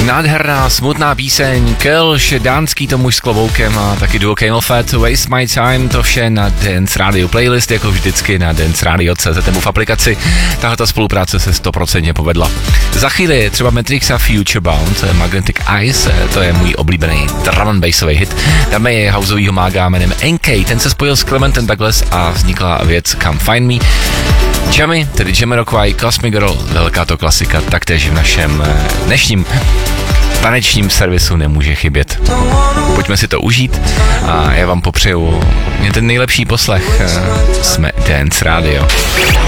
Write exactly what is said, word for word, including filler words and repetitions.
Nádherná, smutná píseň, Kelš, dánský to muž s kloboukem a taky duo Camel Fat, Waste My Time, to vše na Dance Radio Playlist, jako vždycky na Dance Radio tečka cé zet nebo v aplikaci. Tahle spolupráce se sto procent povedla. Za chvíli je třeba Matrix a Futurebound, Magnetic Eyes, to je můj oblíbený drum and bassový hit. Dáme je houseovýho mága jménem N K, ten se spojil s Clementem Douglas a vznikla věc Come Find Me. Jammy, tedy Jamiroquai, Cosmic Girl, velká to klasika, taktéž v našem dnešním tanečním servisu nemůže chybět. Pojďme si to užít a já vám popřeju mě ten nejlepší poslech. Jsme Dance Radio.